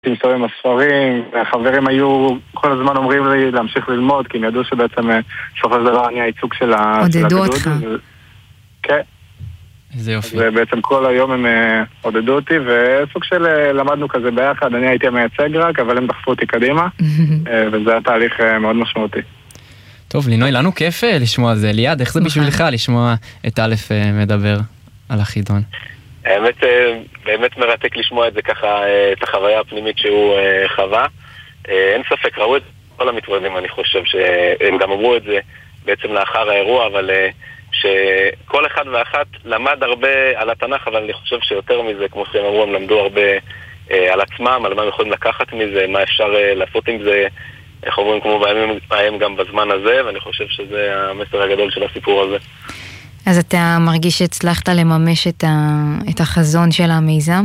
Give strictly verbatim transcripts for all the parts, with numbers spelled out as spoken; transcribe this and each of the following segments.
מסתובב עם הספרים, החברים היו כל הזמן אומרים לי להמשיך ללמוד, כי הם ידעו שבעצם סופו של דבר אני הייצוג של הגדוד. עודדו אותך. כן. איזה יופי. ובעצם כל היום הם עודדו אותי, וסוג של למדנו כזה ביחד, אני הייתי המייצג רק, אבל הם דחפו אותי קדימה, וזה היה תהליך מאוד משמעותי. טוב, לינוי, לנו כיף לשמוע זה. ליעד, איך זה בשבילך לשמוע את א' מדבר על החידון? האמת, באמת מרתק לשמוע את זה ככה, את החוויה הפנימית שהוא חווה. אין ספק, ראו את כל המתמודדים, אני חושב שהם גם אמרו את זה בעצם לאחר האירוע, אבל שכל אחד ואחת למד הרבה על התנ"ך, אבל אני חושב שיותר מזה, כמו שהם אמרו, הם למדו הרבה על עצמם, על מה הם יכולים לקחת מזה, מה אפשר לעשות עם זה, איך אומרים, כמו בימים גם בזמן הזה, ואני חושב שזה המסר הגדול של הסיפור הזה. אז אתה מרגיש שהצלחת לממש את, ה... את החזון של המיזם?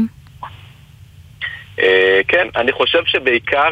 כן, אני חושב שבעיקר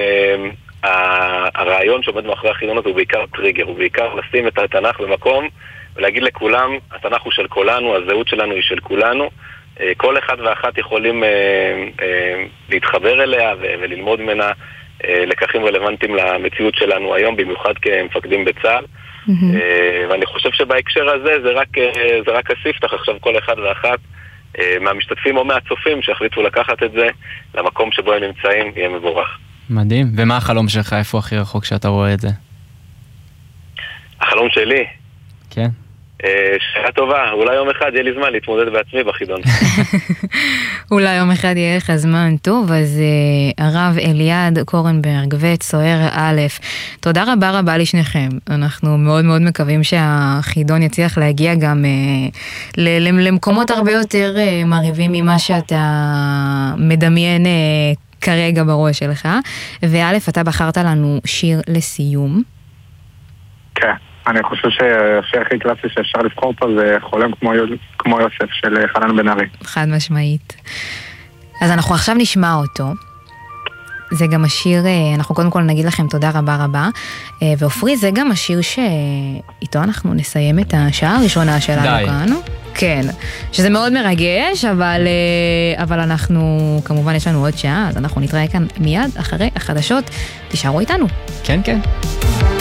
הרעיון שעומד מאחורי החידון הזה הוא בעיקר טריגר, הוא בעיקר לשים את התנ"ך במקום ולהגיד לכולם, התנ"ך הוא של כולנו, הזהות שלנו היא של כולנו, כל אחד ואחת יכולים להתחבר אליה וללמוד ממנה לקחים רלוונטיים למציאות שלנו היום, במיוחד כמפקדים בצה"ל. ואני חושב שבהקשר הזה זה רק, זה רק הספתח. עכשיו כל אחד ואחת מהמשתתפים או מהצופים שהחליטו לקחת את זה למקום שבו הם נמצאים יהיה מבורך. מדהים. ומה החלום שלך? איפה הכי רחוק שאתה רואה את זה? החלום שלי? כן. שאלה טובה, אולי יום אחד יהיה לי זמן להתמודד בעצמי בחידון. אולי יום אחד יהיה לך זמן. טוב, אז uh, הרב אליעד קורנברג וצוער א', תודה רבה רבה לשניכם. אנחנו מאוד מאוד מקווים שהחידון יצליח להגיע גם uh, למקומות הרבה יותר uh, מרהיבים ממה שאתה מדמיין uh, כרגע בראש שלך. וא', אתה בחרת לנו שיר לסיום. כן. אני חושב שהשיר הכי קלאסי שאפשר לבחור פה זה חולם כמו, כמו יוסף של חנן בן ארי. חד משמעית. אז אנחנו עכשיו נשמע אותו. זה גם השיר, אנחנו קודם כל נגיד לכם תודה רבה רבה. ואופרי, זה גם השיר שאיתו אנחנו נסיים את השעה הראשונה שלנו די. כאן. כן, שזה מאוד מרגש, אבל, אבל אנחנו, כמובן יש לנו עוד שעה, אז אנחנו נתראה כאן מיד אחרי החדשות. תישארו איתנו. כן, כן.